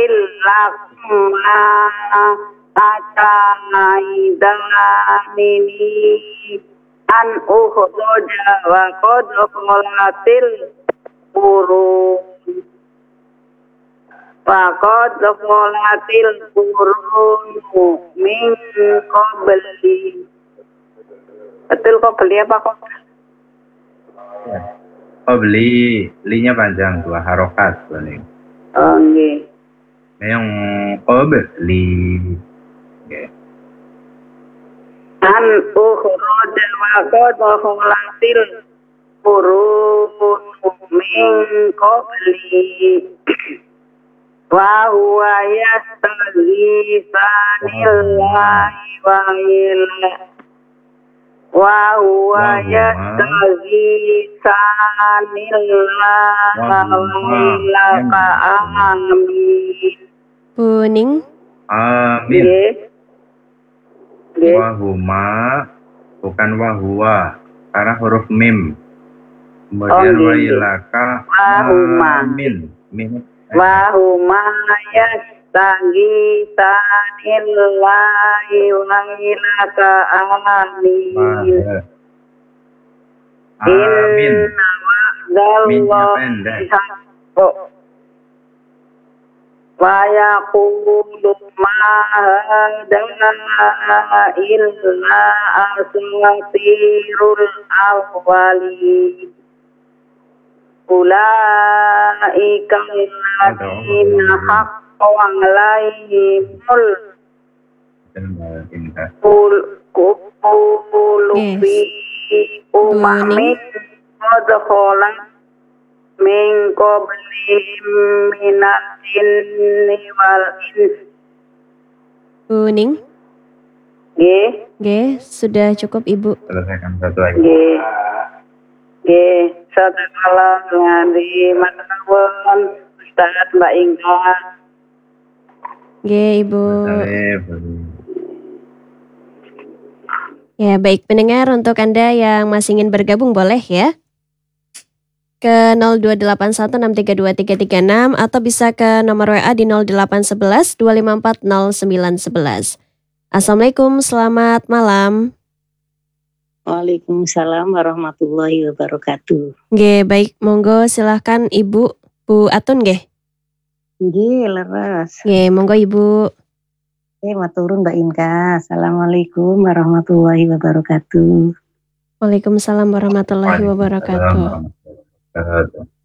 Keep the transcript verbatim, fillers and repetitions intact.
lakum ataidani an ukhroja wa qad qolatil qurun wa qad qolatil qurun min qabli. Betul kok beli apa kok? Oh beli, linya panjang dua harokat ini. Oh nggih. Yang oh beli. Oke. An ukhroja wa qad qolatil qurun min qabli wa huwa yastaghifanillahi wa ila wa huwa yastaghifanillahi wa ila amin. Kuning. Amin. Nggih. Nggih. Wahuma bukan wahua karena huruf mim. Oh, Kemudian nggih, wa nggih. ilaka Wahuma. amin. Mim. Wa huma yastaghifanillahi wa ilaka amin. Wah. Amin. Inna Minnya pendek. wa'dallahi haqqun wa yaqulu ma hadha illa asatirul awwalin. Ulaika alladziina haqqa alaihimul qulu fi umamin qad khalat min qablihim minal jinni wal ins. Kuning. Nggih, Nggih, sudah cukup Ibu. Selesaikan satu lagi. nggih. Nggih, sadaqallah ngadi makawan Ustaz Mbak Inga. Nggih, Ibu. Boleh, boleh. Ya, baik pendengar, untuk Anda yang masih ingin bergabung boleh ya. Ke nol dua delapan satu enam tiga dua tiga tiga enam atau bisa ke nomor W A di nol delapan satu satu dua lima empat nol sembilan satu satu. Assalamualaikum, selamat malam. Waalaikumsalam warahmatullahi wabarakatuh. Nggih, baik, monggo silahkan Ibu, Bu Atun nggih. Nggih, leres. Nggih, monggo Ibu. Eh, maturun Mbak Inka. Assalamualaikum warahmatullahi wabarakatuh. Waalaikumsalam warahmatullahi wabarakatuh. Waalaikumsalam warahmatullahi wabarakatuh.